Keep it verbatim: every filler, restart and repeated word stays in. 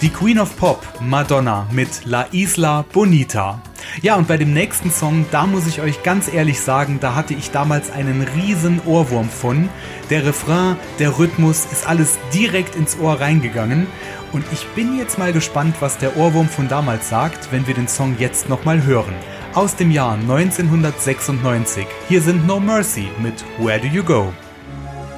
Die Queen of Pop, Madonna mit La Isla Bonita. Ja, und bei dem nächsten Song, da muss ich euch ganz ehrlich sagen, da hatte ich damals einen riesen Ohrwurm von. Der Refrain, der Rhythmus, ist alles direkt ins Ohr reingegangen. Und ich bin jetzt mal gespannt, was der Ohrwurm von damals sagt, wenn wir den Song jetzt nochmal hören. Aus dem Jahr neunzehnhundertsechsundneunzig. Hier sind No Mercy mit Where Do You Go?